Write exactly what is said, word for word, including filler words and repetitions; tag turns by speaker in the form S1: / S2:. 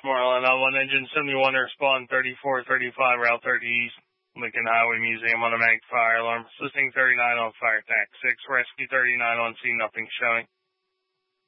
S1: Marlin on one engine seventy-one to respond thirty-four thirty-five Route thirty East. Lincoln Highway Museum on a mag fire alarm. Assisting thirty-nine on fire attack. six Rescue thirty-nine on scene, nothing showing.